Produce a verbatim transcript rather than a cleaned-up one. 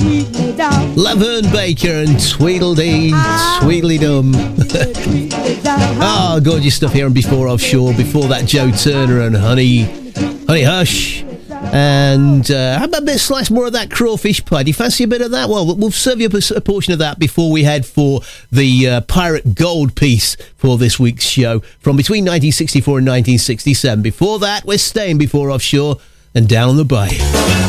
Laverne Baker and Tweedledee, Tweedledum. Oh, gorgeous stuff here on Before Offshore. Before that, Joe Turner and Honey, Honey Hush. And uh, how about a bit slice more of that crawfish pie? Do you fancy a bit of that? Well, we'll serve you up a, a portion of that before we head for the uh, Pirate Gold piece for this week's show from between nineteen sixty-four and nineteen sixty-seven. Before that, we're staying Before Offshore and down on the bay.